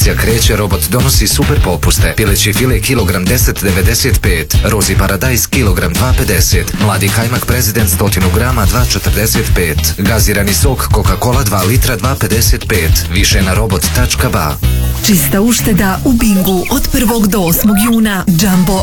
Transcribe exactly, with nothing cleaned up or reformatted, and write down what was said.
Akcija kreće, robot donosi super popuste. Pileći file kilogram deset devedeset pet, rozi paradajz kilogram dva pedeset, mladi kajmak prezident sto grama dva četrdeset pet, gazirani sok Coca-Cola dva litra dva pedeset pet. Više na robot tačka ba. Čista ušteda u Bingu od prvog do osmog juna. Jumbo